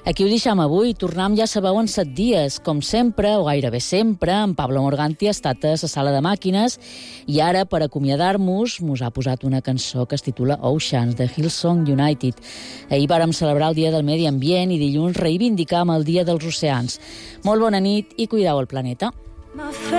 Aquí ho deixam avui. Tornem, ja sabeu, en 7 dies. Com sempre, o gairebé sempre, en Pablo Morganti ha estat a la sala de màquines i ara, per acomiadar-nos, mos ha posat una cançó que es titula Oceans, de Hillsong United. Ahir vàrem celebrar el Dia del Medi Ambient i dilluns reivindicam el Dia dels Oceans. Molt bona nit i cuideu el planeta.